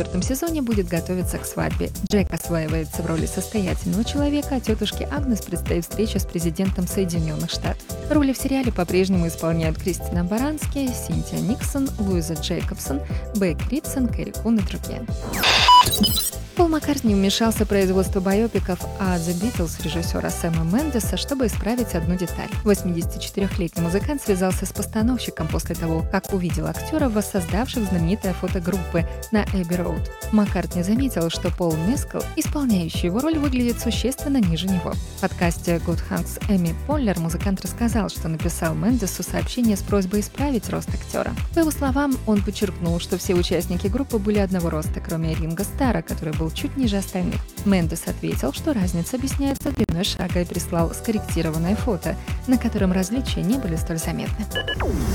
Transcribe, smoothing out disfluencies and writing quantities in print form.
4-м сезоне будет готовиться к свадьбе. Джек осваивается в роли состоятельного человека, а тетушке Агнес предстоит встреча с президентом Соединенных Штатов. Роли в сериале по-прежнему исполняют Кристина Барански, Синтия Никсон, Луиза Джейкобсон, Бэк Ритсон, Кэрри Кун и другие. Пол Маккартни вмешался в производство байопиков о The Beatles режиссера Сэма Мендеса, чтобы исправить одну деталь. 84-летний музыкант связался с постановщиком после того, как увидел актера, воссоздавших знаменитое фото группы на Эбби-Роуд. Маккартни заметил, что Пол Мескл, исполняющий его роль, выглядит существенно ниже него. В подкасте Good Hanks Эми Поллер музыкант рассказал, что написал Мендесу сообщение с просьбой исправить рост актера. По его словам, он подчеркнул, что все участники группы были одного роста, кроме Ринго Старра, который был чуть ниже остальных. Мендес ответил, что разница объясняется длиной шага и прислал скорректированное фото, на котором различия не были столь заметны.